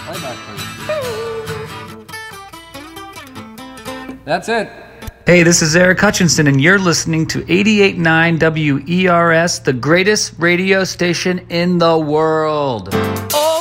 Playback please. That's it. Hey, this is Eric Hutchinson, and you're listening to 88.9 WERS, the greatest radio station in the world.